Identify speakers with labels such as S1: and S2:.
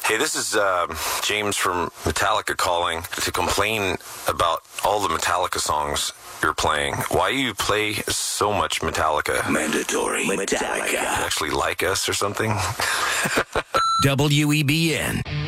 S1: Hey, this is James from Metallica calling to complain about all the Metallica songs you're playing. Why you play so much Metallica?
S2: Mandatory Metallica.
S1: You actually like us or something?
S3: WEBN.